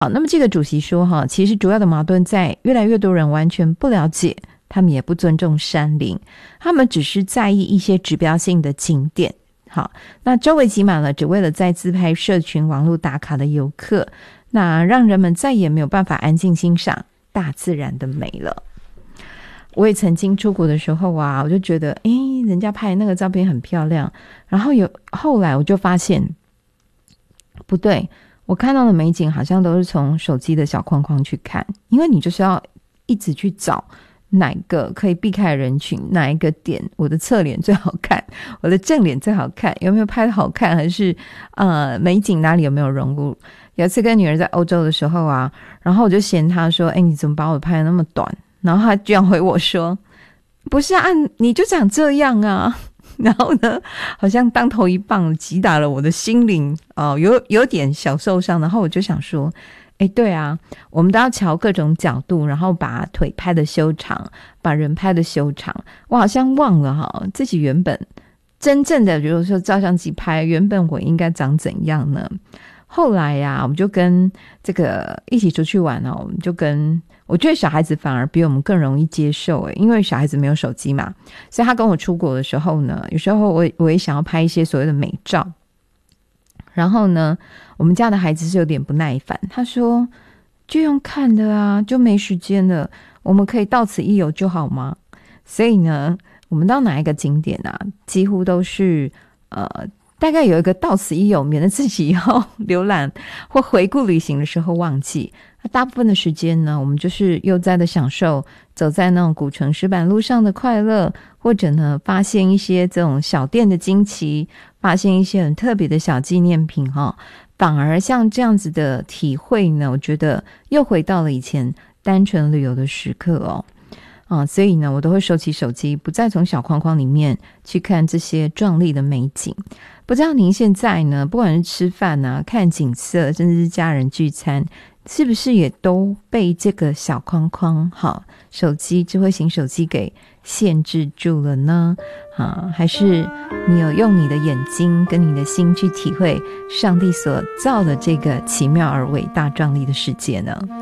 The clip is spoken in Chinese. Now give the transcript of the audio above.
好，那么这个主席说其实主要的矛盾在越来越多人完全不了解，他们也不尊重山林，他们只是在意一些指标性的景点。好，那周围挤满了只为了在自拍社群网络打卡的游客，那让人们再也没有办法安静欣赏大自然的美了。我也曾经出国的时候我就觉得人家拍那个照片很漂亮，然后后来我就发现不对，我看到的美景好像都是从手机的小框框去看，因为你就是要一直去找哪个可以避开人群，哪一个点我的侧脸最好看，我的正脸最好看，有没有拍的好看，还是美景哪里有没有融入。有一次跟女儿在欧洲的时候然后我就嫌她说你怎么把我拍得那么短，然后她居然回我说不是你就长这样然后呢好像当头一棒击打了我的心灵有点小受伤。然后我就想说对我们都要瞧各种角度，然后把腿拍的修长，把人拍的修长。我好像忘了自己原本真正的比如说照相机拍，原本我应该长怎样呢？后来我们就跟这个一起出去玩我们就我觉得小孩子反而比我们更容易接受因为小孩子没有手机嘛，所以他跟我出国的时候呢，有时候我也想要拍一些所谓的美照。然后呢我们家的孩子是有点不耐烦，他说就用看的就没时间了，我们可以到此一游就好吗？所以呢我们到哪一个景点几乎都是大概有一个到此一游，免得自己以后浏览或回顾旅行的时候忘记。大部分的时间呢，我们就是悠哉的享受走在那种古城石板路上的快乐，或者呢发现一些这种小店的惊奇，发现一些很特别的小纪念品反而像这样子的体会呢，我觉得又回到了以前单纯旅游的时刻所以呢我都会收起手机，不再从小框框里面去看这些壮丽的美景。不知道您现在呢，不管是吃饭看景色，甚至是家人聚餐，是不是也都被这个小框框手机智慧型手机给限制住了呢？还是你有用你的眼睛跟你的心去体会上帝所造的这个奇妙而伟大壮丽的世界呢？